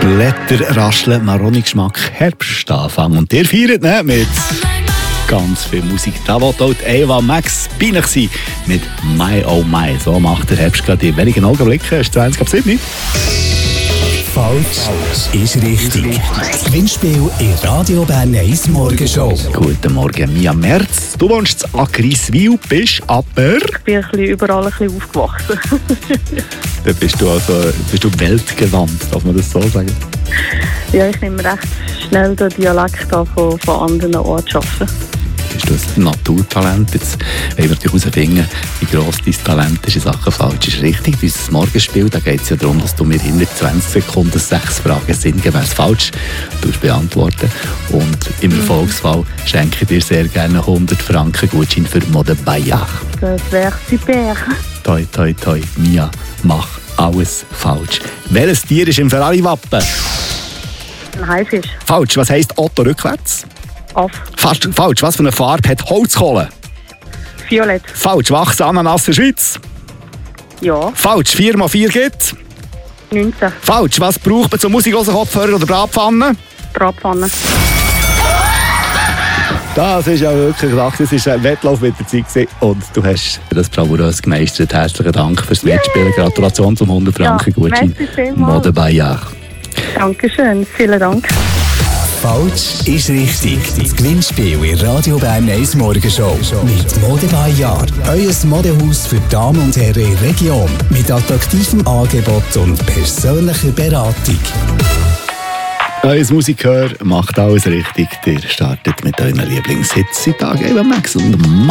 Blätter rascheln, Maroni-Geschmack, Herbstanfang. Und ihr feiert ne, mit ganz viel Musik. Da will auch Eva Max bei euch sein mit «My Oh My». So macht der Herbst gerade in wenigen Augenblicken. Es ist 20:07. Falsch ist richtig. Das Gewinnspiel in Radio Bern 1 Morgenshow. Guten Morgen, Mia Merz. Du wohnst in Agriswil, bist aber... Ich bin überall ein bisschen aufgewachsen. Dann bist du weltgewandt, darf man das so sagen? Ja, ich nehme recht schnell den Dialekt an von anderen Ortschaften. Bist du ein Naturtalent? Jetzt wollen wir natürlich herausfinden, wie gross dein Talent ist in Sachen falsch ist richtig. Bei unserem Morgenspiel geht es ja darum, dass du mir in 20 Sekunden 6 Fragen sinngemäß falsch beantworten. Und im Erfolgsfall schenke ich dir sehr gerne 100 Franken Gutschein für Mode Bayard. Das wäre super. Toi, toi, toi. Mia, mach alles falsch. Welches Tier ist im Ferrari-Wappen? Ein Haifisch. Falsch. Was heisst Otto rückwärts? Aff. Fast falsch. Was für eine Farbe hat Holzkohle? Violett. Falsch. Wachsen Ananas in der Schweiz? Ja. Falsch. 4x4 gibt? 19. Falsch. Was braucht man zum Musiklosen Kopfhörer oder Bratpfanne? Bratpfanne. Das ist ja wirklich gedacht. Das war ein Wettlauf mit der Zeit und du hast das bravourös gemeistert. Herzlichen Dank fürs Mitspielen. Gratulation zum 100 Franken Gutschein. Mode Bayard. Dankeschön. Vielen Dank. Falsch ist richtig. Das Gewinnspiel in Radio Bern 1 Morgenshow. Mit Mode Bayard. Euer Modehaus für Damen und Herren in der Region. Mit attraktivem Angebot und persönlicher Beratung. Euer Musikhör macht alles richtig. Ihr startet mit euren Lieblingshits. Eva Max und